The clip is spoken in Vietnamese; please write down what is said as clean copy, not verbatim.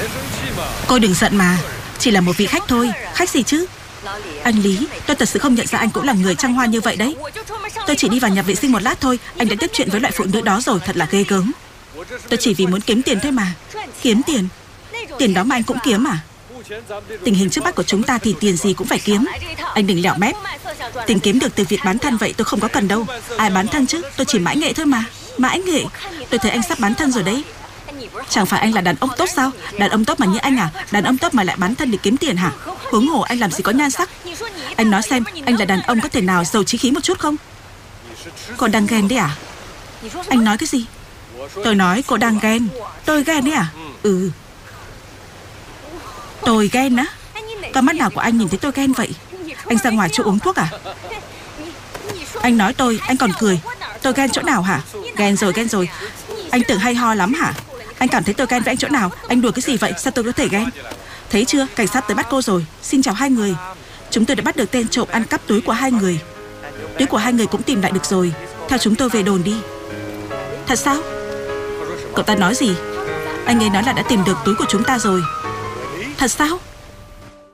Cô đừng giận mà. Chỉ là một vị khách thôi. Khách gì chứ? Anh Lý, tôi thật sự không nhận ra anh cũng là người trăng hoa như vậy đấy. Tôi chỉ đi vào nhà vệ sinh một lát thôi, anh đã tiếp chuyện với loại phụ nữ đó rồi. Thật là ghê gớm. Tôi chỉ vì muốn kiếm tiền thôi mà. Kiếm tiền? Tiền đó mà anh cũng kiếm à? Tình hình trước mắt của chúng ta thì tiền gì cũng phải kiếm. Anh đừng lẹo mép. Tiền kiếm được từ việc bán thân vậy tôi không có cần đâu. Ai bán thân chứ, tôi chỉ mãi nghệ thôi mà. Mãi nghệ? Tôi thấy anh sắp bán thân rồi đấy. Chẳng phải anh là đàn ông tốt sao? Đàn ông tốt mà như anh à? Đàn ông tốt mà lại bán thân để kiếm tiền hả? Huống hồ anh làm gì có nhan sắc. Anh nói xem, anh là đàn ông có thể nào giàu chí khí một chút không? Cô đang ghen đấy à? Anh nói cái gì? Tôi nói cô đang ghen. Tôi ghen đấy à? Ừ. Tôi ghen á? Con mắt nào của anh nhìn thấy tôi ghen vậy? Anh ra ngoài chỗ uống thuốc à? Anh nói tôi, anh còn cười. Tôi ghen chỗ nào hả? Ghen rồi. Anh tưởng hay ho lắm hả? Anh cảm thấy tôi ghen với anh chỗ nào? Anh đùa cái gì vậy? Sao tôi có thể ghen? Thấy chưa? Cảnh sát tới bắt cô rồi. Xin chào hai người. Chúng tôi đã bắt được tên trộm ăn cắp túi của hai người. Túi của hai người cũng tìm lại được rồi. Theo chúng tôi về đồn đi. Thật sao? Cậu ta nói gì? Anh ấy nói là đã tìm được túi của chúng ta rồi. Thật sao?